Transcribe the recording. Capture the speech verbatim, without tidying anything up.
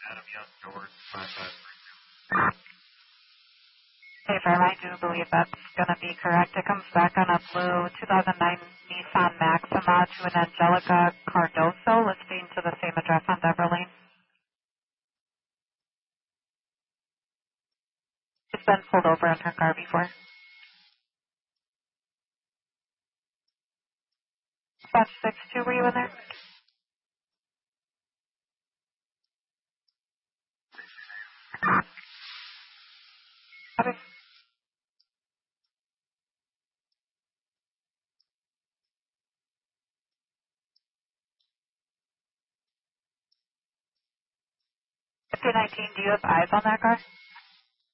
Adam Young, George, five five three. Hey, firm, I do believe that's going to be correct. It comes back on a blue two thousand nine Nissan Maxima to an Angelica Cardoso listing to the same address on Dever Lane. She's been pulled over in her car before. Dispatch six two, were you in there? Okay. fifty nineteen, do you have eyes on that car?